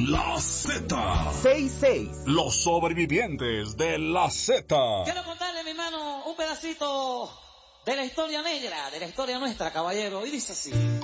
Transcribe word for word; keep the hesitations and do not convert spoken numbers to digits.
La Z. seis seis. Los sobrevivientes de la Z. Quiero contarle, mi hermano, un pedacito de la historia negra, de la historia nuestra, caballero. Y dice así.